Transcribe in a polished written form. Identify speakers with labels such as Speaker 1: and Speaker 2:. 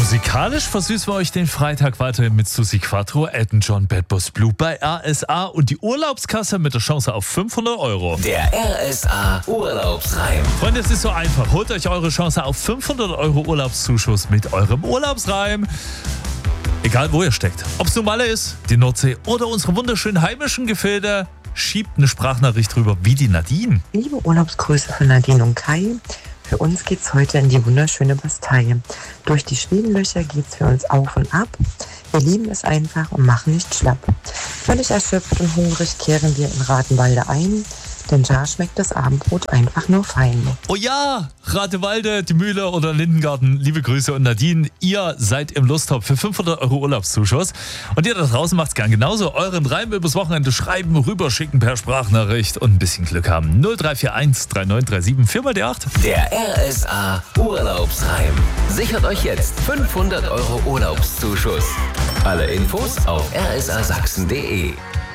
Speaker 1: Musikalisch versüßen wir euch den Freitag weiterhin mit Susi Quattro, Elton John, Bad Boss Blue bei RSA und die Urlaubskasse mit der Chance auf 500 Euro.
Speaker 2: Der RSA Urlaubsreim.
Speaker 1: Freunde, es ist so einfach. Holt euch eure Chance auf 500 Euro Urlaubszuschuss mit eurem Urlaubsreim. Egal wo ihr steckt. Ob es nun Malle ist, die Nordsee oder unsere wunderschönen heimischen Gefilde, schiebt eine Sprachnachricht rüber wie die Nadine.
Speaker 3: Liebe Urlaubsgrüße von Nadine und Kai. Für uns geht's heute in die wunderschöne Bastei. Durch die Schwedenlöcher geht's für uns auf und ab. Wir lieben es einfach und machen nicht schlapp. Völlig erschöpft und hungrig kehren wir in Ratenwalde ein, denn da schmeckt das Abendbrot einfach nur fein.
Speaker 1: Oh ja, Ratewalde, die Mühle oder Lindengarten, liebe Grüße und Nadine, ihr seid im Lostop für 500 Euro Urlaubszuschuss. Und ihr da draußen macht's gern genauso. Euren Reim übers Wochenende schreiben, rüberschicken per Sprachnachricht und ein bisschen Glück haben. 0341 3937 4 mal die 8.
Speaker 2: Der RSA Urlaubsreim. Sichert euch jetzt 500 Euro Urlaubszuschuss. Alle Infos auf rsasachsen.de.